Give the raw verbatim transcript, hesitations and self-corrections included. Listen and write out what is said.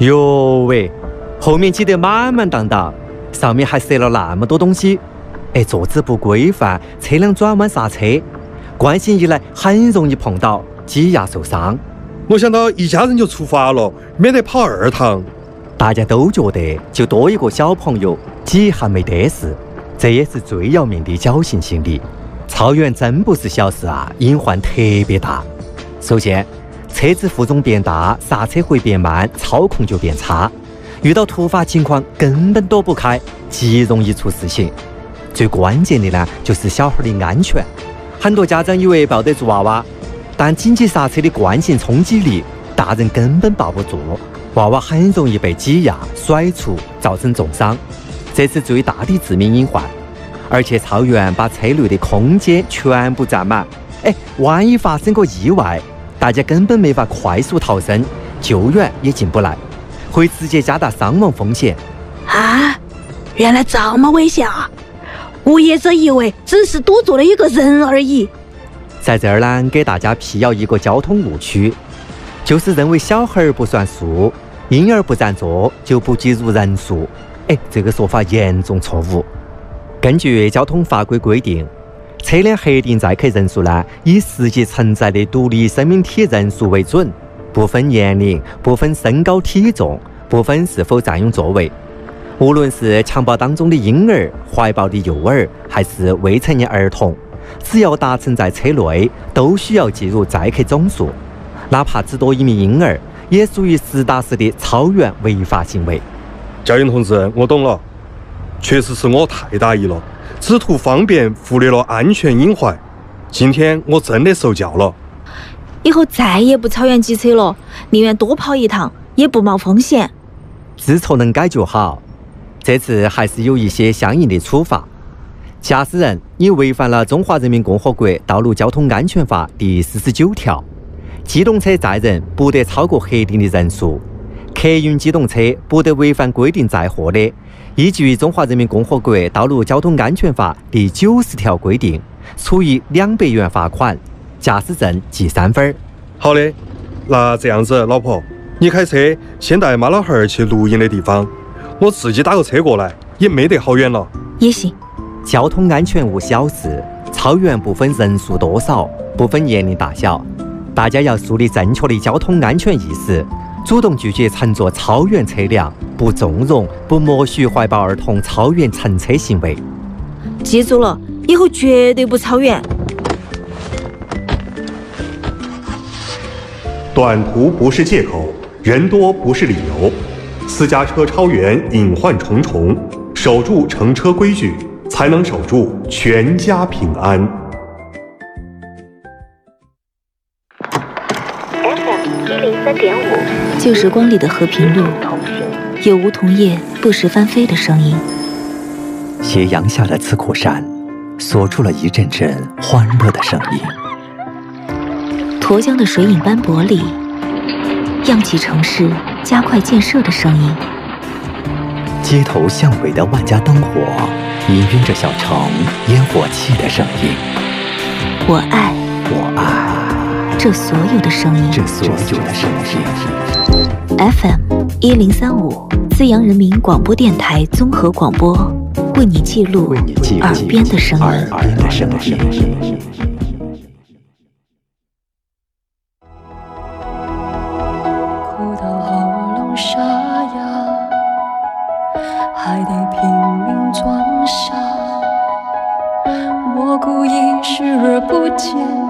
哟喂，后面挤得满满当当，上面还塞了那么多东西，哎，坐姿不规范，车辆转弯刹车，惯性一来很容易碰倒，挤压受伤。 我想到一家人就出发了，免得跑二趟。 大家都觉得就多一个小朋友，挤还没得事，这也是最要命的侥幸心理。超员真不是小事啊，隐患特别大。首先，车子负重变大，刹车会变慢，操控就变差，遇到突发情况根本躲不开，极容易出事情。最关键的呢，就是小孩的安全。很多家长以为抱得住娃娃，但紧急刹车的惯性冲击力，大人根本抱不住，娃娃很容易被挤压、甩出，造成重伤，这是最大的致命隐患。而且超员把车内的空间全部占满，哎，万一发生个意外，大家根本没法快速逃生，救援也进不来，会直接加大伤亡风险。 啊，原来这么危险啊！我一直以为只是堵住了一个人而已。 在这儿呢，给大家辟谣一个交通误区，就是认为小孩不算数，婴儿不占座就不计入人数。哎，这个说法严重错误。根据交通法规规定，车辆核定载客人数呢，以实际承载的独立生命体人数为准，不分年龄，不分身高体重，不分是否占用座位。无论是襁褓当中的婴儿、怀抱的幼儿，还是未成年儿童，只要搭乘在车内，都需要计入载客总数，哪怕只多一名婴儿，也属于实打实的超员违法行为。 教练同志，我懂了，确实是我太大意了，只图方便忽略了安全隐患。今天我真的受教了， 以后再也不超员挤车了，宁愿多跑一趟，也不冒风险。 知错能改就好，这次还是有一些相应的处罚。驾驶人，你违反了《中华人民共和国道路交通安全法》第四十九条，机动车载人不得超过核定的人数，客运机动车不得违反规定载货的，依据《中华人民共和国道路交通安全法》第九十条规定，处以两百元罚款，驾驶证记三分。 好的，那这样子，老婆，你开车先带妈老汉儿去露营的地方，我自己打个车过来，也没得好远了。 也行。 交通安全无小事，超员不分人数多少，不分年龄大小，大家要树立正确的交通安全意识，主动拒绝乘坐超员车辆，不纵容、不默许怀抱儿童超员乘车行为。 记住了，以后绝对不超员。 短途不是借口，人多不是理由。私家车超员隐患重重，守住乘车规矩，才能守住全家平安。 F M 一零三点五， 旧时光里的和平路，有梧桐叶不时翻飞的声音。 斜阳下的刺库山，锁出了一阵阵欢乐的声音。 沱江的水影斑驳里，漾起城市加快建设的声音。 街头巷尾的万家灯火，氤氲着小城烟火气的声音。 我爱， 我爱这所有的声音， 这所有的声音。 F M 一零三五，资阳人民广播电台综合广播，为你记录耳边的声音。 耳边的声音。 哭到喉咙沙哑，还得拼命装傻。我故意视而不见。